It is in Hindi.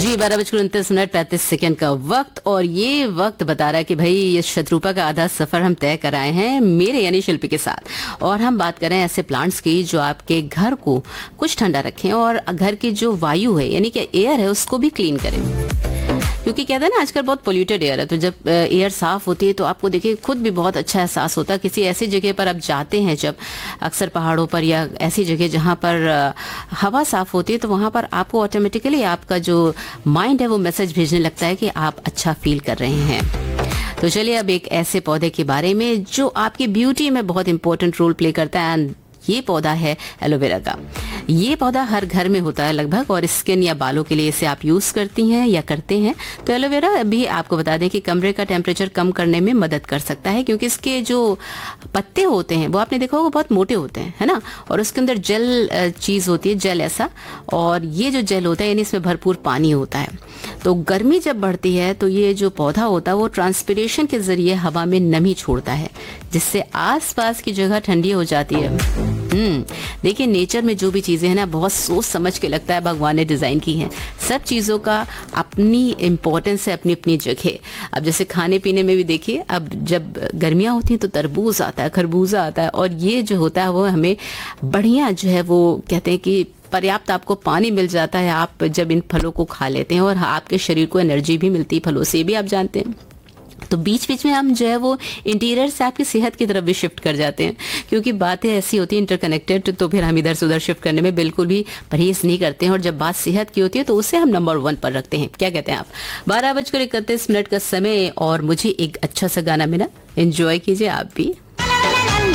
जी 12:29 का वक्त, और ये वक्त बता रहा है कि भाई ये शत्रुपा का आधा सफर हम तय कराए हैं मेरे यानी शिल्पी के साथ। और हम बात कर रहे हैं ऐसे प्लांट्स की जो आपके घर को कुछ ठंडा रखें और घर की जो वायु है यानी कि एयर है उसको भी क्लीन करें। क्योंकि कहते हैं ना आजकल बहुत पोल्यूटेड एयर है, तो जब एयर साफ होती है तो आपको देखिए खुद भी बहुत अच्छा एहसास होता है। किसी ऐसी जगह पर आप जाते हैं जब, अक्सर पहाड़ों पर या ऐसी जगह जहां पर हवा साफ होती है, तो वहां पर आपको ऑटोमेटिकली आपका जो माइंड है वो मैसेज भेजने लगता है कि आप अच्छा फील कर रहे हैं। तो चलिए अब एक ऐसे पौधे के बारे में जो आपकी ब्यूटी में बहुत इंपॉर्टेंट रोल प्ले करता है, एंड ये पौधा है एलोवेरा का। ये पौधा हर घर में होता है लगभग, और स्किन या बालों के लिए इसे आप यूज करती हैं या करते हैं। तो एलोवेरा भी आपको बता दें कि कमरे का टेम्परेचर कम करने में मदद कर सकता है, क्योंकि इसके जो पत्ते होते हैं वो आपने देखा होगा बहुत मोटे होते हैं, है ना, और उसके अंदर जेल चीज होती है, जेल ऐसा, और ये जो जेल होता है यानी इसमें भरपूर पानी होता है। तो गर्मी जब बढ़ती है तो ये जो पौधा होता है वो ट्रांसपिरेशन के जरिए हवा में नमी छोड़ता है, जिससे आसपास की जगह ठंडी हो जाती है। देखिए नेचर में जो भी चीजें हैं ना बहुत सोच समझ के लगता है भगवान ने डिजाइन की हैं। सब चीजों का अपनी इम्पोर्टेंस है, अपनी अपनी जगह। अब जैसे खाने पीने में भी देखिए, अब जब गर्मियां होती हैं तो तरबूज आता है, खरबूजा आता है, और ये जो होता है वो हमें बढ़िया जो है वो कहते हैं कि पर्याप्त आपको पानी मिल जाता है आप जब इन फलों को खा लेते हैं, और आपके शरीर को एनर्जी भी मिलती है फलों से, भी आप जानते हैं। तो बीच बीच में हम जो है वो इंटीरियर से आपकी सेहत की तरफ भी शिफ्ट कर जाते हैं, क्योंकि बातें ऐसी होती हैं इंटरकनेक्टेड, तो फिर हम इधर से उधर शिफ्ट करने में बिल्कुल भी परहेज नहीं करते हैं। और जब बात सेहत की होती है तो उसे हम नंबर 1 पर रखते हैं। क्या कहते हैं आप? 12:31 का समय, और मुझे एक अच्छा सा गाना मिला, एंजॉय कीजिए आप भी।